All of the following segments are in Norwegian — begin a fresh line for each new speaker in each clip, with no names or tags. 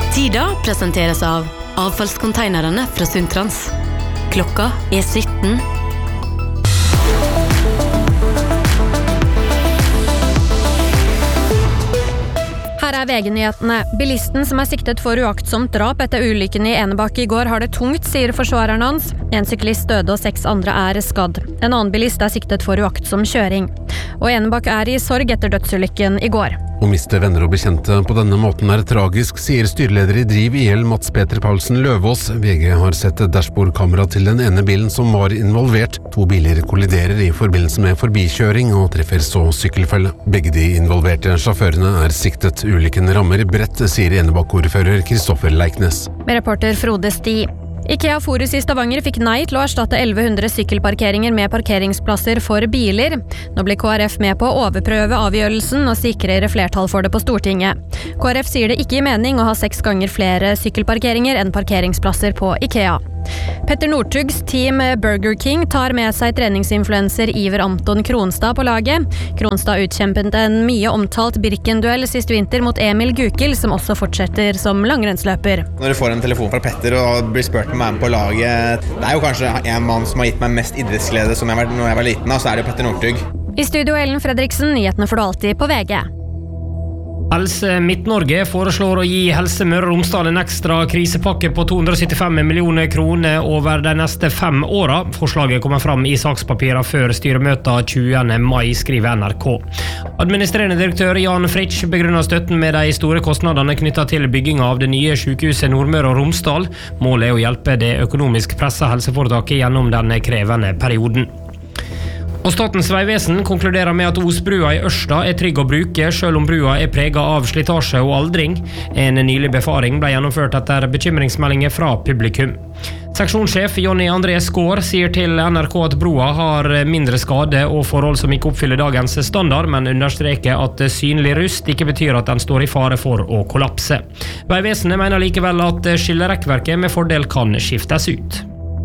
Tida presenteres av avfallskonteinerne fra Sundtrans. Klokka 17.
Her VG-nyhetene. Bilisten som siktet for uaktsomt drap etter ulykken I Enebakk I går har det tungt, sier forsvareren hans. En syklist døde og 6 andre skadd. En annen bilist siktet for uaktsom kjøring. Og Enebakk I sorg etter dødsulykken I går.
Å miste venner og bekjente på denne måten tragisk, sier styreleder I Driv IL Mats Peter Paulsen Løvås. VG har sett dashbordkamera til den ene bilen som var involvert. 2 biler kolliderer I forbindelse med forbikjøring og treffer så sykkelfelle. Begge de involverte sjåførene siktet. Ulykken rammer bredt, sier Enebakk-ordfører Kristoffer Leiknes.
Med reporter Frode Sti. IKEA Forus I Stavanger fikk nei til å erstatte 1100 sykkelparkeringer med parkeringsplasser for biler. Nå blir KrF med på å overprøve avgjørelsen og sikrer flertall for det på Stortinget. KrF sier det ikke gir mening å ha 6 ganger flere sykkelparkeringer enn parkeringsplasser på IKEA. Petter Northugs team Burger King tar med seg treningsinfluencer Iver Anton Kronstad på laget. Kronstad utkjempet en mye omtalt Birken-duell sist vinter mot Emil Gukild, som også fortsetter som langrennsløper.
Når du får en telefon fra Petter og blir spurt om å være med på laget, det jo kanskje en mann som har gitt meg mest idrettsglede når jeg var liten, så det jo Petter Northug.
I studio Ellen Fredriksen, nyhetene får du alltid på VG.
Helse Midt-Norge foreslår å gi Helse Møre og Romsdal en ekstra krisepakke på 275 millioner kroner over de neste 5 årene. Forslaget kommer fram I sakspapirene før styremøtet 20. mai, skriver NRK. Administrerende direktør Jan Fritsch begrunner støtten med de store kostnadene knyttet til byggingen av det nye sykehuset Nordmøre og Romsdal. Målet å hjelpe det økonomisk presset helseforetaket gjennom denne krevende perioden. Og Statens vegvesen konkluderer med at Osbrua I Ørsta trygg å bruke, selv om brua preget av slitasje og aldring. En nylig befaring ble gjennomført etter bekymringsmeldinger fra publikum. Seksjonssjef Jonny André Skår sier til NRK at broa har mindre skade og forhold som ikke oppfyller dagens standard, men understreker at synlig rust ikke betyr at den står I fare for å kollapse. Vegvesenet mener likevel at skillerekkverket med fordel kan skiftes ut.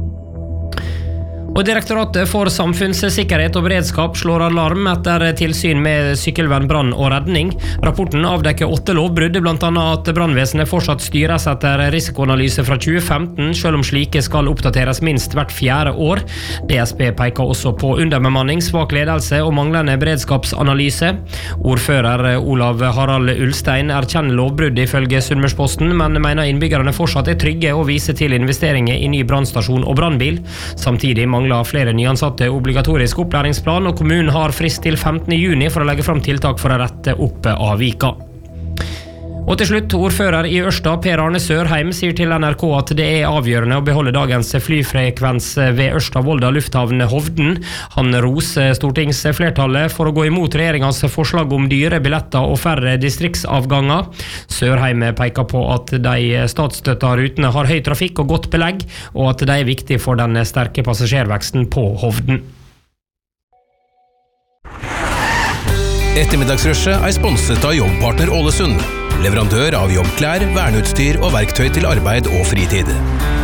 Og Direktoratet for samfunnssikkerhet og beredskap slår alarm etter tilsyn med sykkelvenn, brann og redning. Rapporten avdekker 8 lovbrudd, blant annet at brannvesenet fortsatt styres etter risikoanalyse fra 2015, selv om slike skal oppdateres minst hvert 4. år. DSB peker også på underbemanning, svak ledelse og manglende beredskapsanalyse. Ordfører Olav Harald Ulstein erkjenner lovbrudd ifølge Sunnmørsposten, men mener innbyggerne fortsatt trygge og viser til investeringer I ny brannstasjon og brannbil. Samtidig mangler flere nyansatte obligatorisk opplæringsplan, og kommunen har frist til 15. juni for å legge fram tiltak for å rette opp avvika. Og til slutt, ordfører I Ørsta, Per Arne Sørheim, sier til NRK at det avgjørende å beholde dagens flyfrekvens ved Ørsta-Volda lufthavn Hovden. Han roser stortingsflertallet for å gå imot regjeringens forslag om dyre billetter og færre distriktsavganger. Sørheim peker på at de statsstøtta rutene har høy trafikk og godt belegg, og at de viktig for den sterke passasjerveksten på Hovden.
Ettermiddagsrushet sponset av Jobbpartner Ålesund. Leverandør av jobbklær, verneutstyr og verktøy til arbeid og fritid.